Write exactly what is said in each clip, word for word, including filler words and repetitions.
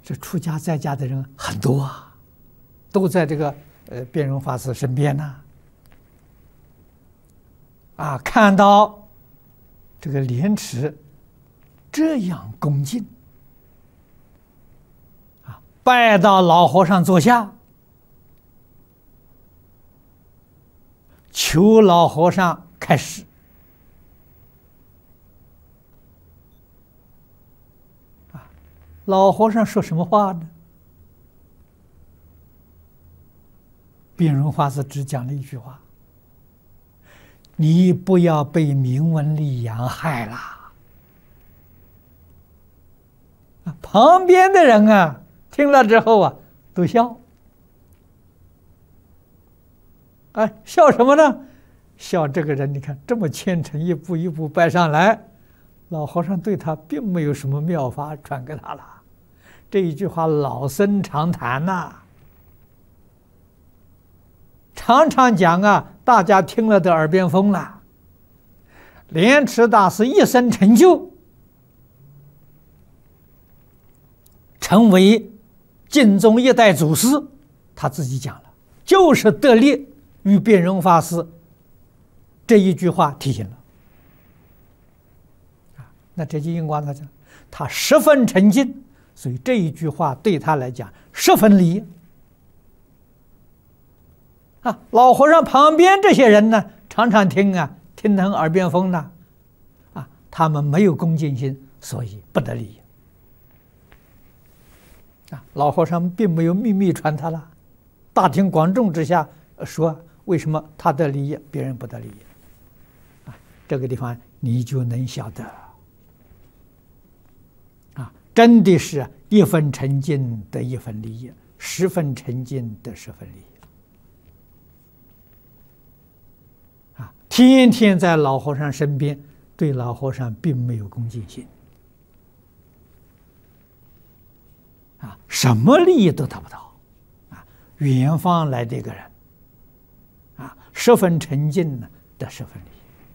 这出家在家的人很多啊，都在这个呃辩荣法师身边呢。啊，看到这个莲池这样恭敬，啊，拜到老和尚坐下，求老和尚开示。啊，老和尚说什么话呢？辩荣法师只讲了一句话：你不要被名闻利养害了。啊，旁边的人啊，听了之后啊，都笑。啊，笑什么呢？笑这个人，你看这么虔诚，一步一步拜上来，老和尚对他并没有什么妙法传给他了。这一句话老生常谈呐、啊，常常讲啊，大家听了都耳边风了。莲池大师一生成就，成为净宗一代祖师，他自己讲了，就是得力于辩荣法师这一句话提醒了。那这就应光他讲，他十分沉静，所以这一句话对他来讲十分利益。啊，老和尚旁边这些人呢，常常听啊，听成耳边风呢，啊，他们没有恭敬心，所以不得利益。啊，老和尚并没有秘密传他了，大庭广众之下说，为什么他得利益，别人不得利益？啊，这个地方你就能晓得，啊，真的是一分沉静得一分利益，十分沉静得十分利益。天天在老和尚身边，对老和尚并没有恭敬心，啊，什么利益都得不到，啊，远方来的一个人，啊，十分沉静呢，得十分利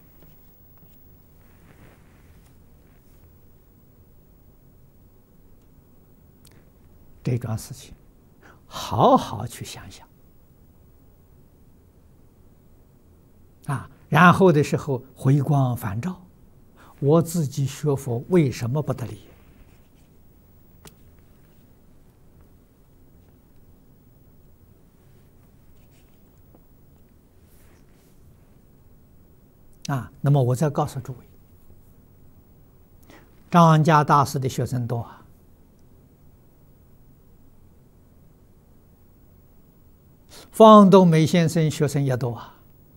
益。这桩事情，好好去想想，啊。然后的时候回光返照，我自己学佛为什么不得利益？啊，那么我再告诉诸位，张家大师的学生多啊，方东美先生学生也多啊。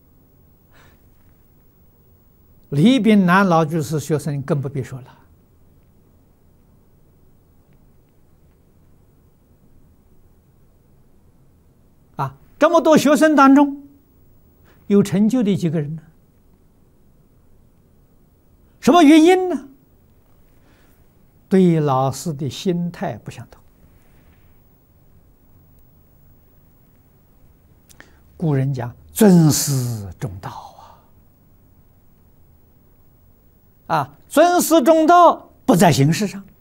李炳南老居士学生更不必说了，啊，这么多学生当中，有成就的几个人呢？什么原因呢？对老师的心态不相同。古人讲尊师重道。啊，尊师重道不在形式上，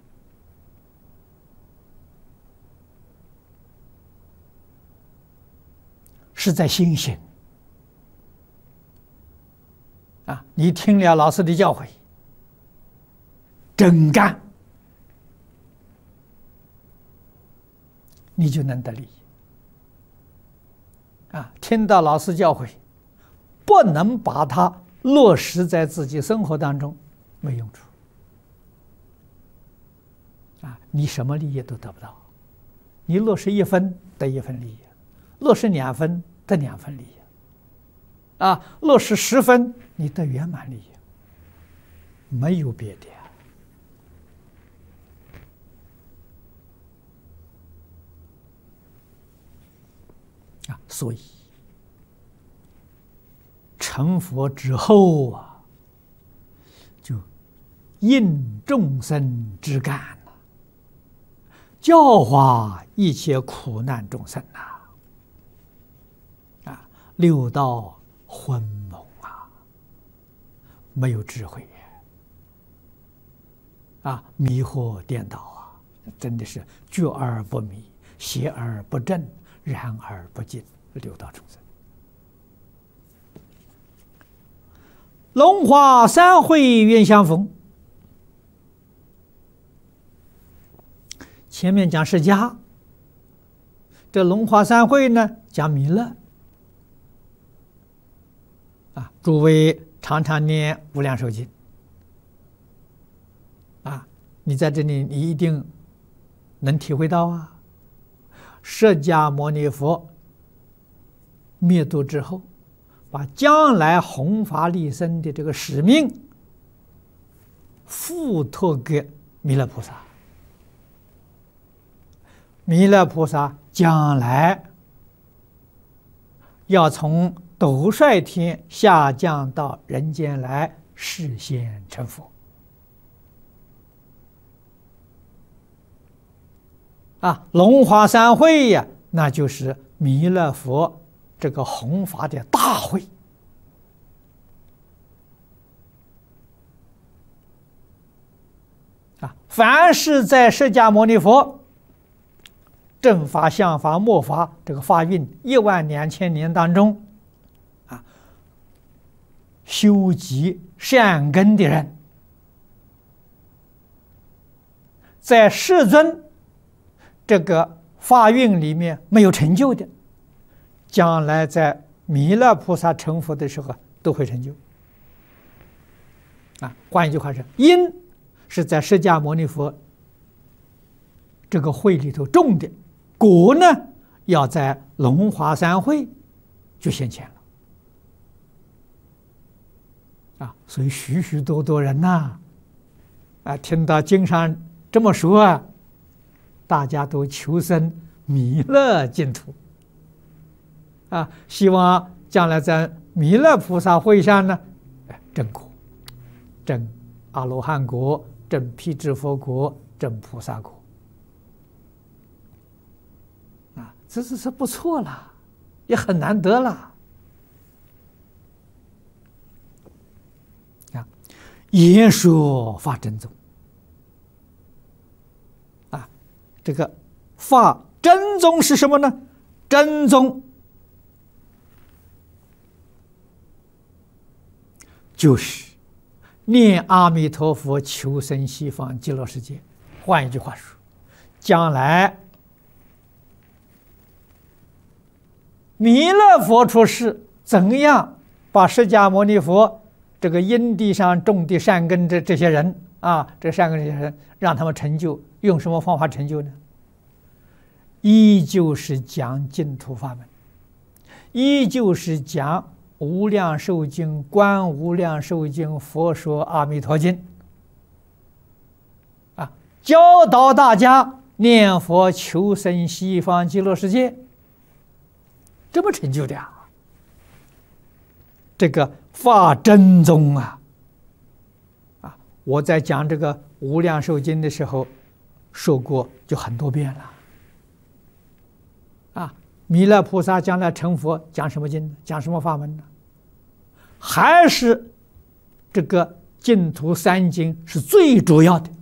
是在心性。啊，你听了老师的教诲，真干，你就能得利益。啊，听到老师教诲，不能把它落实在自己生活当中，没用处。啊，你什么利益都得不到。你落实一分得一分利益，落实两分得两分利益，啊，落实十分你得圆满利益，没有别的。啊，所以成佛之后啊，就应众生之感了，教化一切苦难众生呐。啊，六道昏蒙啊，没有智慧啊，迷惑颠倒啊， 真的是觉而不迷，邪而不正，然而不净，六道众生。龙华三会愿相逢。前面讲释迦，这龙华三会呢讲弥勒。啊，诸位常常念无量寿经。啊，你在这里你一定能体会到啊，释迦牟尼佛灭度之后，把将来弘法利生的这个使命付托给弥勒菩萨。弥勒菩萨将来要从斗率天下降到人间来示现成佛。啊，龙华三会呀，那就是弥勒佛这个弘法的大会。啊，凡是在释迦牟尼佛正法、相法、末法这个法运一万两千年当中，啊，修集善根的人，在世尊这个法运里面没有成就的，将来在弥勒菩萨成佛的时候都会成就。啊，换一句话说，因是在释迦牟尼佛这个会里头种的，果呢要在龙华三会就现前了。啊，所以许许多多人呐，啊，听到经上这么说啊，大家都求生弥勒净土。啊，希望将来在弥勒菩萨会上呢，证果，证阿罗汉果，证辟支佛果，证菩萨果。啊，这是是不错了，也很难得了。啊，言说法真宗。啊，这个法真宗是什么呢？真宗就是念阿弥陀佛求生西方极乐世界。换一句话说，将来弥勒佛出世，怎样把释迦牟尼佛这个因地上种的善根这这些人啊，这善根这些人，让他们成就，用什么方法成就呢？依旧是讲净土法门，依旧是讲无量寿经、观无量寿经、佛说阿弥陀经，啊，教导大家念佛求生西方极乐世界，这么成就的啊！这个法真宗啊，啊，我在讲这个无量寿经的时候说过，就很多遍了。啊，弥勒菩萨将来成佛，讲什么经？讲什么法门呢？还是这个净土三经是最主要的。